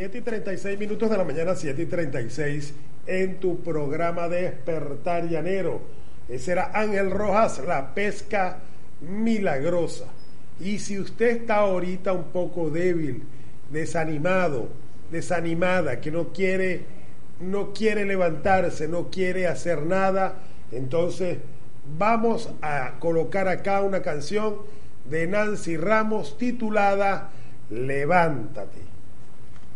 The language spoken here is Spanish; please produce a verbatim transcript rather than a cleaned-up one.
siete y treinta y seis minutos de la mañana, siete y treinta y seis, en tu programa Despertar Llanero. Ese era Ángel Rojas, La Pesca Milagrosa. Y si usted está ahorita un poco débil, desanimado, desanimada, que no quiere, no quiere levantarse, no quiere hacer nada, entonces vamos a colocar acá una canción de Nancy Ramos titulada Levántate.